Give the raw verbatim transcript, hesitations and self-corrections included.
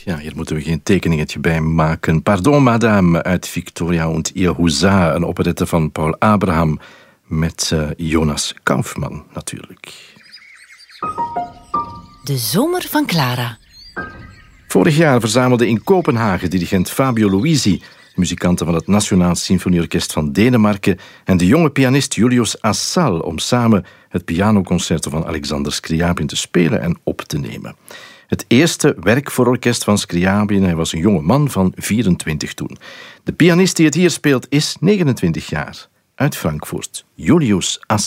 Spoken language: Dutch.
Ja, hier moeten we geen tekeningetje bij maken. Pardon, madame, uit Victoria und ihr Husar. Een operette van Paul Abraham met uh, Jonas Kaufmann, natuurlijk. De zomer van Clara. Vorig jaar verzamelde in Kopenhagen dirigent Fabio Luisi, muzikanten van het Nationaal Symfonieorkest van Denemarken, en de jonge pianist Julius Assal om samen het pianoconcerto van Alexander Scriabin te spelen en op te nemen. Het eerste werk voor orkest van Scriabin. Hij was een jonge man van vierentwintig toen. De pianist die het hier speelt is negenentwintig jaar. Uit Frankfurt, Julius Assal.